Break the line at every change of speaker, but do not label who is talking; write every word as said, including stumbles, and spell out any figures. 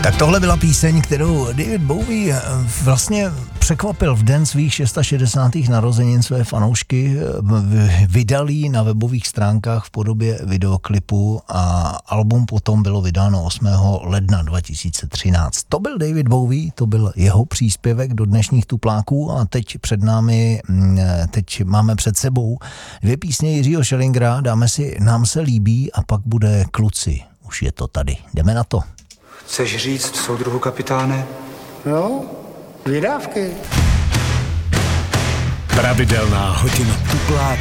Tak tohle byla píseň, kterou David Bowie vlastně překvapil v den svých šedesátých šestých narozenin své fanoušky, vydal ji na webových stránkách v podobě videoklipu a album potom bylo vydáno osmého ledna dva tisíce třináct. To byl David Bowie, to byl jeho příspěvek do dnešních tupláků a teď před námi, teď máme před sebou dvě písně Jiřího Schellingera, dáme si Nám se líbí a pak bude Kluci. Už je to tady. Jdeme na to.
Chceš říct soudruhu kapitáne?
No, dvě dávky.
Pravidelná hodina tupláků